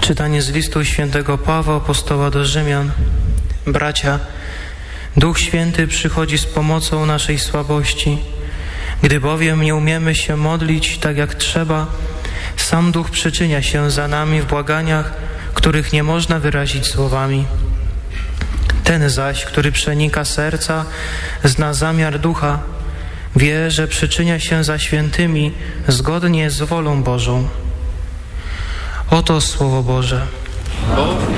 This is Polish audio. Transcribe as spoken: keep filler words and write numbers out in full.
Czytanie z listu świętego Pawła apostoła do Rzymian. Bracia, Duch Święty przychodzi z pomocą naszej słabości. Gdy bowiem nie umiemy się modlić tak jak trzeba, sam Duch przyczynia się za nami w błaganiach, których nie można wyrazić słowami. Ten zaś, który przenika serca, zna zamiar Ducha, wie, że przyczynia się za świętymi zgodnie z wolą Bożą. Oto Słowo Boże. Bóg